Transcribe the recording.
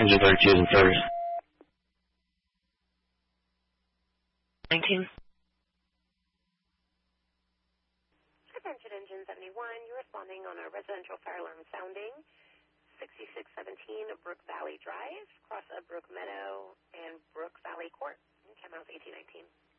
Engine 32 is in service. 19. Attention Engine 71, you're responding on a residential fire alarm sounding 6617 Brook Valley Drive, cross of Brook Meadow and Brook Valley Court, Chem House 1819.